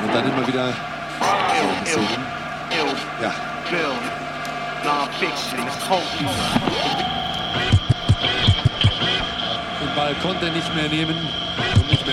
Und dann immer wieder ja. Den Ball konnte er nicht mehr nehmen.